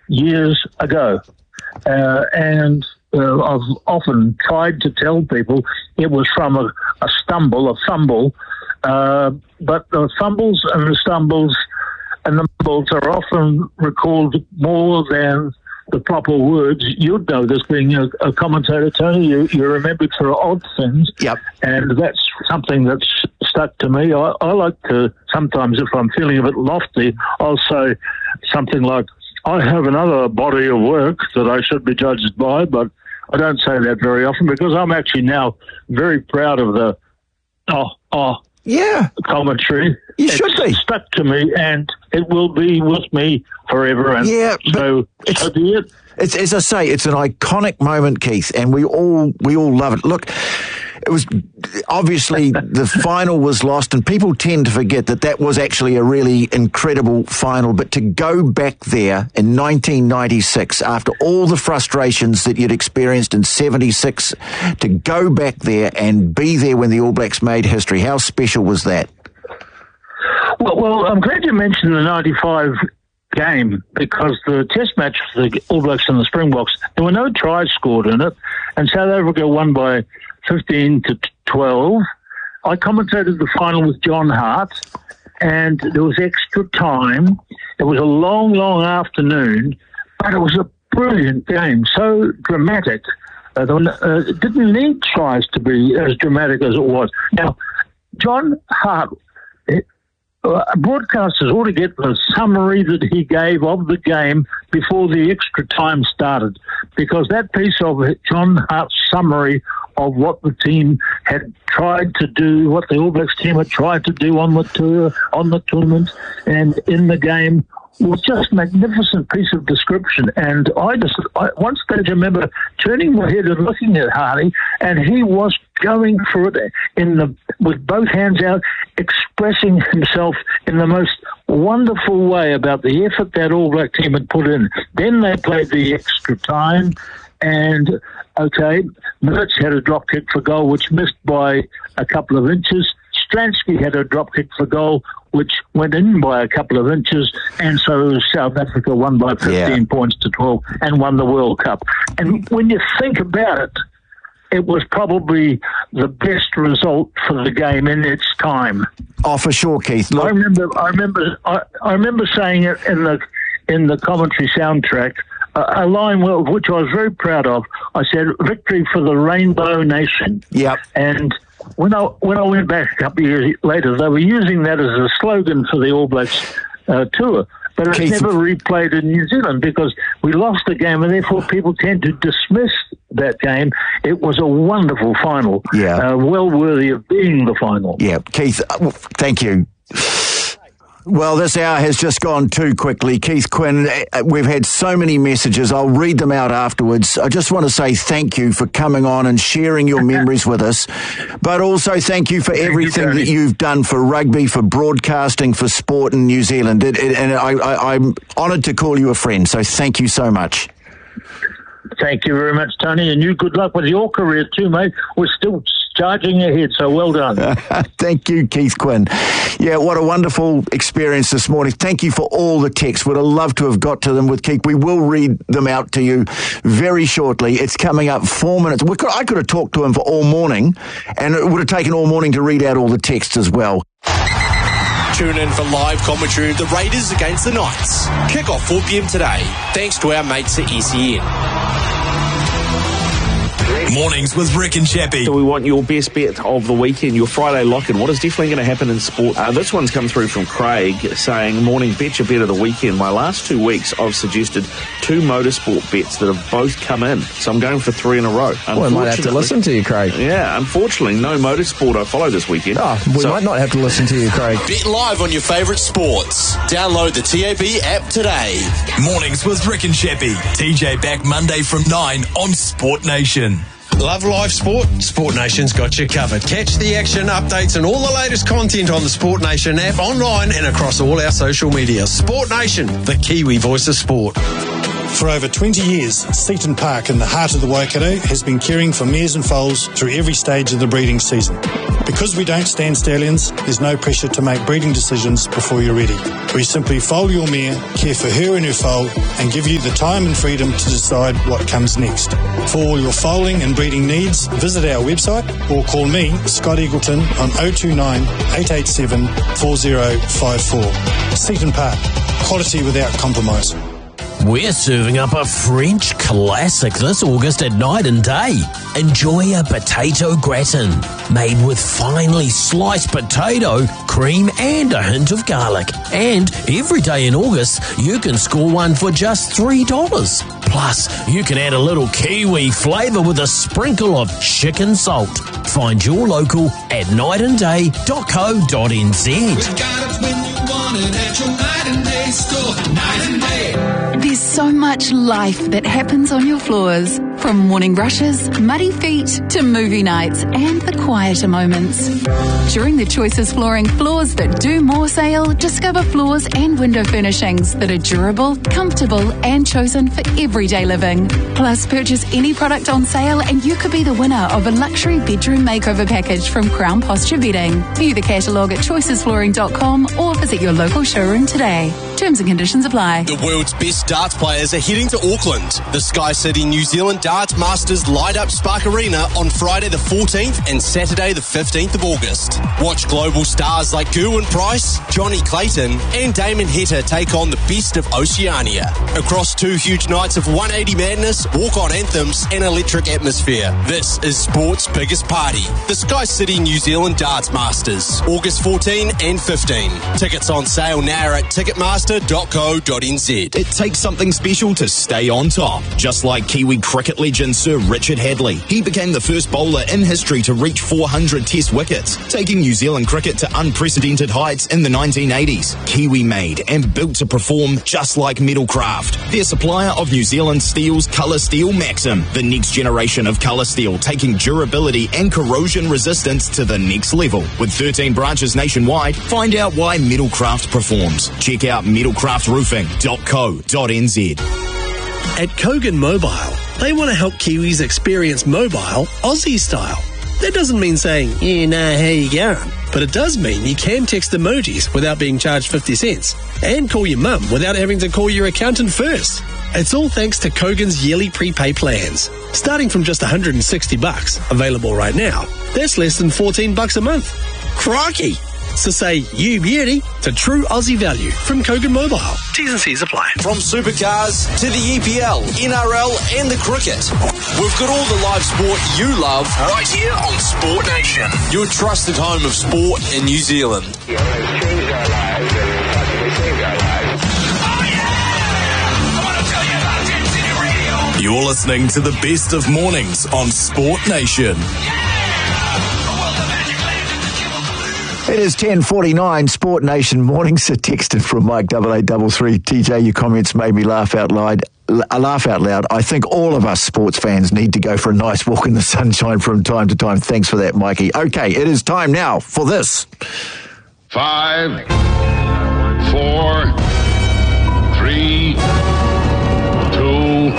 years ago. And I've often tried to tell people it was from a fumble, but the fumbles and the stumbles and the mumbles are often recalled more than the proper words. You'd know this, being a commentator, Tony. You remembered for odd things. Yep. And that's something that's stuck to me. I like to, sometimes if I'm feeling a bit lofty, I'll say something like, I have another body of work that I should be judged by, but I don't say that very often because I'm actually now very proud of the commentary. You should be. Stuck to me, and it will be with me forever. And so be it. It's, as I say, it's an iconic moment, Keith, and we all love it. Look, it was obviously the final was lost, and people tend to forget that was actually a really incredible final. But to go back there in 1996, after all the frustrations that you'd experienced in 76, to go back there and be there when the All Blacks made history, how special was that? Well, I'm glad you mentioned the 95 game, because the test match for the All Blacks and the Springboks, there were no tries scored in it, and South Africa won by 15-12. I commentated the final with John Hart, and there was extra time. It was a long, long afternoon, but it was a brilliant game, so dramatic. It didn't need tries to be as dramatic as it was. Now, John Hart, broadcasters ought to get the summary that he gave of the game before the extra time started, because that piece of John Hart's summary of what the team had tried to do, what the All Blacks team had tried to do on the tour, on the tournament, and in the game, was just a magnificent piece of description. And I one stage I remember turning my head and looking at Hardy, and he was going for it with both hands out, expressing himself in the most wonderful way about the effort that All Black team had put in. Then they played the extra time, and Mertz had a drop kick for goal which missed by a couple of inches. Stransky had a drop kick for goal which went in by a couple of inches, and so South Africa won by 15 points to 12 and won the World Cup. And when you think about it, it was probably the best result for the game in its time. Oh, for sure, Keith. Look, I remember saying it in the commentary soundtrack. A line which I was very proud of. I said, "Victory for the Rainbow Nation." Yep. And when I went back a couple of years later, they were using that as a slogan for the All Blacks tour. But it's never replayed in New Zealand because we lost the game, and therefore people tend to dismiss that game. It was a wonderful final. Yeah. Well worthy of being the final. Yeah. Keith, thank you. Well, this hour has just gone too quickly. Keith Quinn, we've had so many messages. I'll read them out afterwards. I just want to say thank you for coming on and sharing your memories with us, but also thank you for everything that you've done for rugby, for broadcasting, for sport in New Zealand. And I'm honoured to call you a friend, so thank you so much. Thank you very much, Tony, and you good luck with your career too, mate. We're still charging ahead, so well done. Thank you, Keith Quinn. Yeah, what a wonderful experience this morning. Thank you for all the texts. Would have loved to have got to them with Keith. We will read them out to you very shortly. It's coming up 4 minutes. I could have talked to him for all morning, and it would have taken all morning to read out all the texts as well. Tune in for live commentary of the Raiders against the Knights. Kick off 4 p.m. today, thanks to our mates at SEN. Mornings with Rick and Chappie. So we want your best bet of the weekend, your Friday lock-in. What is definitely going to happen in sport? This one's come through from Craig saying, morning, bet your bet of the weekend. My last 2 weeks, I've suggested 2 motorsport bets that have both come in. So I'm going for 3 in a row. Well, I might have to listen to you, Craig. Yeah, unfortunately, no motorsport I follow this weekend. Oh, we might not have to listen to you, Craig. Bet live on your favourite sports. Download the TAB app today. Mornings with Rick and Chappie. TJ back Monday from 9 on Sport Nation. Love live sport? Sport Nation's got you covered. Catch the action, updates and all the latest content on the Sport Nation app, online and across all our social media. Sport Nation, the Kiwi voice of sport. For over 20 years, Seaton Park in the heart of the Waikato has been caring for mares and foals through every stage of the breeding season. Because we don't stand stallions, there's no pressure to make breeding decisions before you're ready. We simply foal your mare, care for her and her foal, and give you the time and freedom to decide what comes next. For all your foaling and breeding needs, visit our website or call me, Scott Eagleton, on 029 887 4054. Seaton Park, quality without compromise. We're serving up a French classic this August at Night and Day. Enjoy a potato gratin made with finely sliced potato, cream and a hint of garlic. And every day in August, you can score one for just $3. Plus, you can add a little Kiwi flavour with a sprinkle of chicken salt. Find your local at nightandday.co.nz. We've got it when you want it at your Night and Day store. Night and Day. There's so much life that happens on your floors. From morning brushes, muddy feet, to movie nights and the quieter moments. During the Choices Flooring Floors That Do More sale, discover floors and window furnishings that are durable, comfortable and chosen for everyday living. Plus, purchase any product on sale and you could be the winner of a luxury bedroom makeover package from Crown Posture Bedding. View the catalogue at choicesflooring.com or visit your local showroom today. Terms and conditions apply. The world's best darts players are heading to Auckland. The Sky City New Zealand Darts Masters light up Spark Arena on Friday the 14th and Saturday the 15th of August. Watch global stars like Gerwyn Price, Johnny Clayton and Damon Heta take on the best of Oceania. Across 2 huge nights of 180 madness, walk-on anthems and electric atmosphere. This is sport's biggest party. The Sky City New Zealand Darts Masters, August 14 and 15. Tickets on sale now at ticketmaster.co.nz. It takes something special to stay on top, just like Kiwi cricket legend Sir Richard Hadley. He became the first bowler in history to reach 400 test wickets, taking New Zealand cricket to unprecedented heights in the 1980s. Kiwi made and built to perform just like Metalcraft. Their supplier of New Zealand Steel's Colour Steel Maxim, the next generation of colour steel, taking durability and corrosion resistance to the next level. With 13 branches nationwide, find out why Metalcraft performs. Check out metalcraftroofing.co.nz. At Kogan Mobile, they want to help Kiwis experience mobile Aussie style. That doesn't mean saying, yeah, nah, how you going? But it does mean you can text emojis without being charged 50 cents and call your mum without having to call your accountant first. It's all thanks to Kogan's yearly prepay plans. Starting from just $160, available right now, that's less than $14 a month. Crikey! So say you beauty to true Aussie value from Kogan Mobile. T's and C's apply. From supercars to the EPL, NRL and the cricket, we've got all the live sport you love right here on Sport Nation, your trusted home of sport in New Zealand. You're listening to the best of mornings on Sport Nation. It is 10:49, Sport Nation mornings. So texted from Mike 8833. TJ, your comments made me laugh out loud. I think all of us sports fans need to go for a nice walk in the sunshine from time to time. Thanks for that, Mikey. Okay, it is time now for this. 5, 4, 3, 2,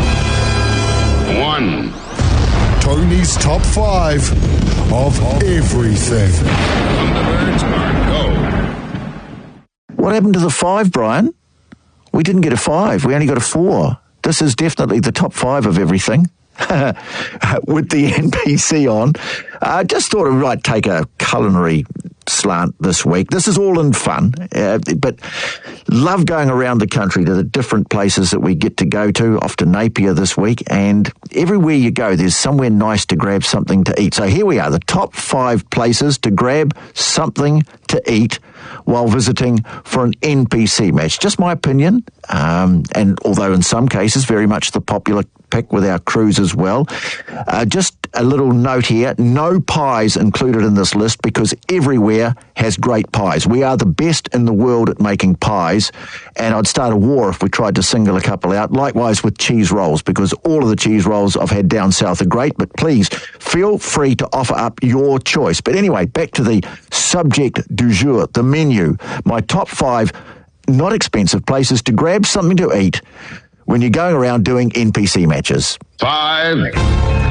1. Tony's top 5 of everything. Thunderbirds are go. What happened to the 5, Brian? We didn't get a 5. We only got a 4. This is definitely the top 5 of everything. With the NPC on. Just thought I might take a culinary slant this week. This is all in fun, but love going around the country to the different places that we get to go to, off to Napier this week, and everywhere you go, there's somewhere nice to grab something to eat. So here we are, the top 5 places to grab something to eat while visiting for an NPC match. Just my opinion, and although in some cases very much the popular pick with our crews as well. Just a little note here, no pies included in this list because everywhere has great pies. We are the best in the world at making pies, and I'd start a war if we tried to single a couple out. Likewise with cheese rolls, because all of the cheese rolls I've had down south are great, but please feel free to offer up your choice. But anyway, back to the subject du jour, the menu. My top 5 not expensive places to grab something to eat when you're going around doing NPC matches. 5,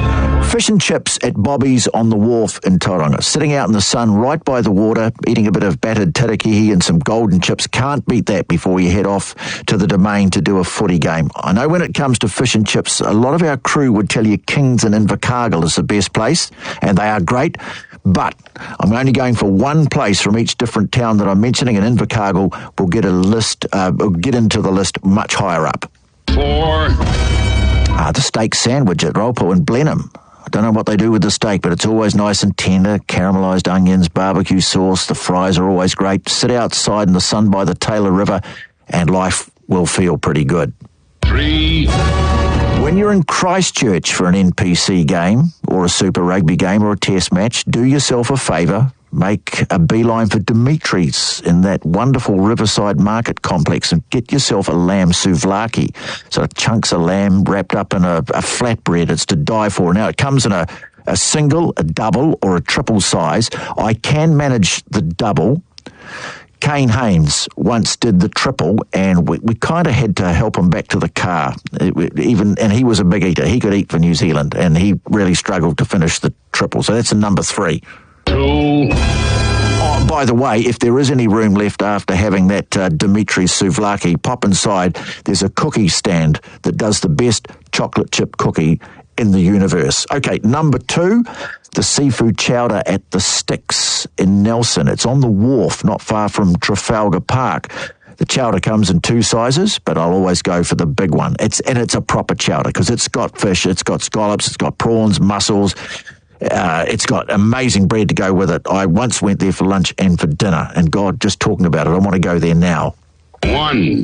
Fish and chips at Bobby's on the wharf in Tauranga. Sitting out in the sun right by the water, eating a bit of battered tarakihi and some golden chips. Can't beat that before you head off to the Domain to do a footy game. I know when it comes to fish and chips, a lot of our crew would tell you Kings and Invercargill is the best place, and they are great. But I'm only going for one place from each different town that I'm mentioning, and Invercargill will get get into the list much higher up. 4. The steak sandwich at Rolpo in Blenheim. I don't know what they do with the steak, but it's always nice and tender. Caramelised onions, barbecue sauce. The fries are always great. Sit outside in the sun by the Taylor River and life will feel pretty good. 3. When you're in Christchurch for an NPC game or a Super Rugby game or a test match, do yourself a favour. Make a beeline for Dimitri's in that wonderful Riverside Market complex and get yourself a lamb souvlaki. So chunks of lamb wrapped up in a flatbread. It's to die for. Now, it comes in a single, a double, or a triple size. I can manage the double. Kane Haynes once did the triple, and we kind of had to help him back to the car. And he was a big eater. He could eat for New Zealand, and he really struggled to finish the triple. So that's a number 3. 2. Oh, by the way, if there is any room left after having that Dimitri's souvlaki, pop inside. There's a cookie stand that does the best chocolate chip cookie in the universe. Okay, number 2, the seafood chowder at the Sticks in Nelson. It's on the wharf, not far from Trafalgar Park. The chowder comes in 2 sizes, but I'll always go for the big one. It's a proper chowder because it's got fish, it's got scallops, it's got prawns, mussels. It's got amazing bread to go with it. I once went there for lunch and for dinner, and God, just talking about it, I want to go there now. 1.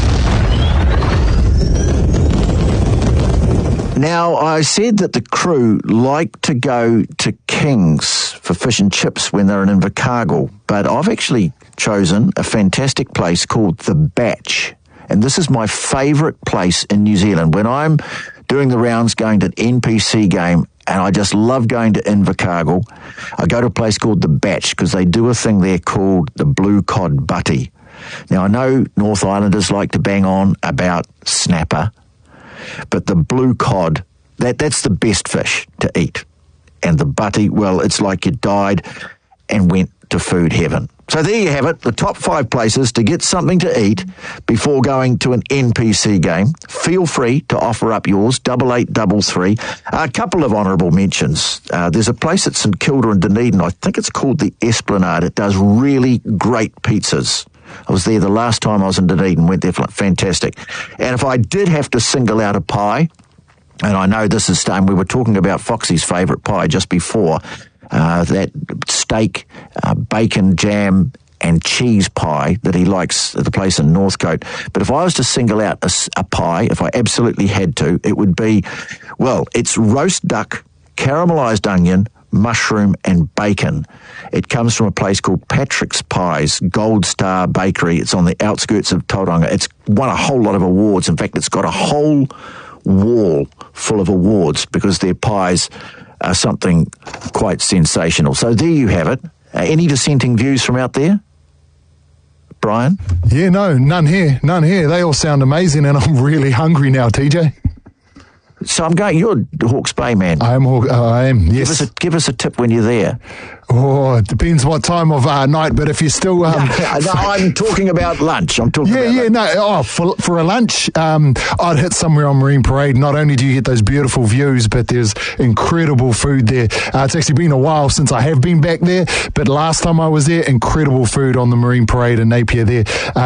Now, I said that the crew like to go to King's for fish and chips when they're in Invercargill, but I've actually chosen a fantastic place called The Batch, and this is my favourite place in New Zealand. When I'm doing the rounds, going to an NPC game, and I just love going to Invercargill, I go to a place called The Batch because they do a thing there called the Blue Cod Butty. Now, I know North Islanders like to bang on about snapper, but the blue cod, that's the best fish to eat. And the butty, well, it's like you died and went to food heaven. So there you have it, the top 5 places to get something to eat before going to an NPC game. Feel free to offer up yours, 8833. A couple of honourable mentions. There's a place at St Kilda and Dunedin, I think it's called the Esplanade. It does really great pizzas. I was there the last time I was in Dunedin, went there for fantastic. And if I did have to single out a pie, and I know this is we were talking about Foxy's favourite pie just before, that steak, bacon, jam and cheese pie that he likes at the place in Northcote. But if I was to single out a pie, if I absolutely had to, it would be, well, it's roast duck, caramelised onion, mushroom and bacon. It comes from a place called Patrick's Pies, Gold Star Bakery. It's on the outskirts of Tauranga. It's won a whole lot of awards. In fact, it's got a whole wall full of awards because their pies are something quite sensational. So there you have it. Any dissenting views from out there? Brian? Yeah, no, none here. They all sound amazing, and I'm really hungry now, TJ. So I'm going, you're a Hawke's Bay man. I am, yes. Give us a tip when you're there. Oh, it depends what time of night, but if you're still... No, I'm talking about lunch. For a lunch, I'd hit somewhere on Marine Parade. Not only do you get those beautiful views, but there's incredible food there. It's actually been a while since I have been back there, but last time I was there, incredible food on the Marine Parade in Napier there.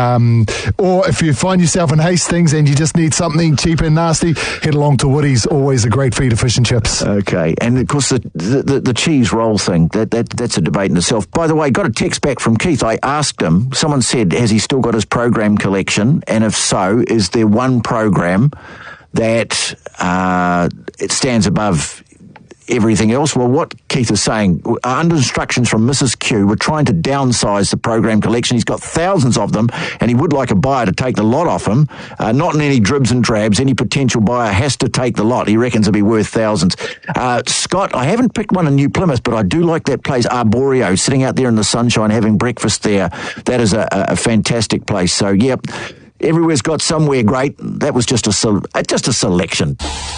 Or if you find yourself in Hastings and you just need something cheap and nasty, head along to Woody's, always a great feed of fish and chips. Okay, and of course the cheese roll thing, that's a debate in itself. By the way, got a text back from Keith. I asked him, someone said, has he still got his program collection? And if so, is there one program that it stands above everything else? Well, what Keith is saying, under instructions from Mrs. Q, we're trying to downsize the program collection. He's got thousands of them, and he would like a buyer to take the lot off him. Not in any dribs and drabs. Any potential buyer has to take the lot. He reckons it'll be worth thousands. Scott, I haven't picked one in New Plymouth, but I do like that place, Arborio, sitting out there in the sunshine, having breakfast there. That is a fantastic place. So, yeah, everywhere's got somewhere great. That was just a selection.